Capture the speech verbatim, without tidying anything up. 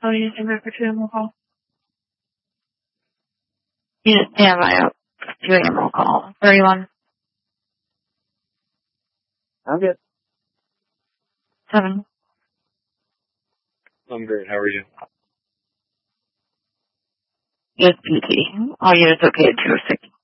Oh, you stand by for two M O call? You just stand by up two A M roll call. thirty-one. I'm good. Seven. I'm great. How are you? Yes, P T. All units okay at two oh six.